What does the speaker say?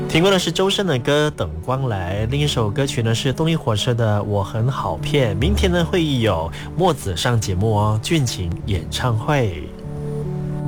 听过的是周深的歌《等光来》，另一首歌曲呢是动力火车的《我很好骗》。明天呢会有墨子上节目哦，俊琴演唱会。